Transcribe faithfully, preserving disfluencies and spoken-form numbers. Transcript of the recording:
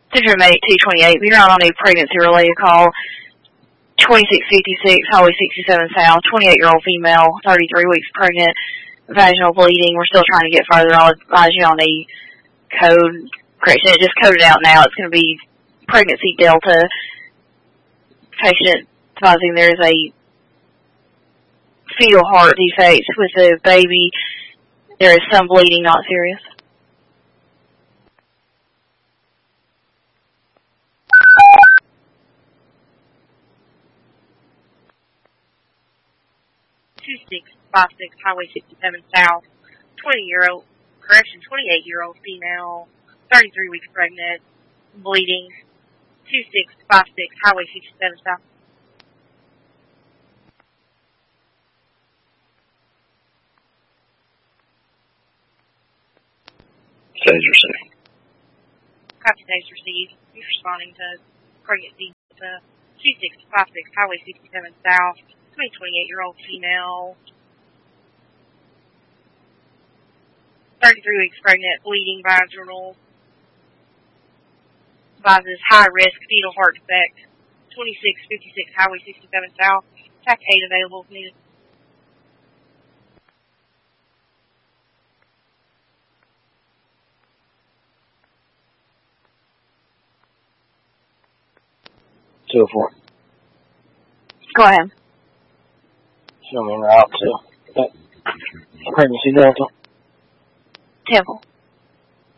Central Medic two twenty-eight, you're not on a pregnancy-related call. twenty-six fifty-six, Highway sixty-seven South, twenty-eight-year-old female, thirty-three weeks pregnant, vaginal bleeding. We're still trying to get further. I'll advise you on the code. Correction, it just coded out now. It's going to be pregnancy delta. Patient advising there is a fetal heart defect with the baby. There is some bleeding, not serious. two six five six, Highway sixty-seven South, twenty-year-old, correction, twenty-eight-year-old female, thirty-three weeks pregnant, bleeding, two six five six, Highway sixty-seven South. Stage received. Copy, stage received. You're responding to pregnancy to two six five six, Highway sixty-seven South, twenty-eight-year-old female, thirty-three weeks pregnant, bleeding vaginal, advises high risk fetal heart defect, twenty-six fifty-six, Highway sixty-seven South, T A C eight available if needed. two oh four. Go ahead. Show me route to pregnancy delta. Temple.